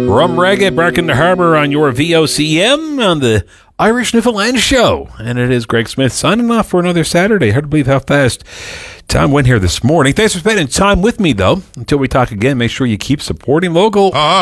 Rum Reggae back in the harbor on your VOCM on the Irish Newfoundland Show. And it is Greg Smith signing off for another Saturday. Hard to believe how fast time went here this morning. Thanks for spending time with me, though. Until we talk again, make sure you keep supporting local.